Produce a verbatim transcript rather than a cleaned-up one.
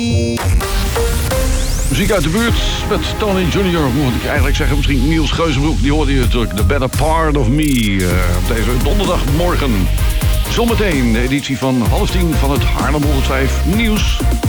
Muziek uit de buurt met Tony Junior moet ik eigenlijk zeggen. Misschien Niels Geuzenbroek, die hoorde je natuurlijk. The Better Part of Me. Uh, op deze donderdagmorgen. Zometeen de editie van half tien van het Haarlem honderdvijf nieuws.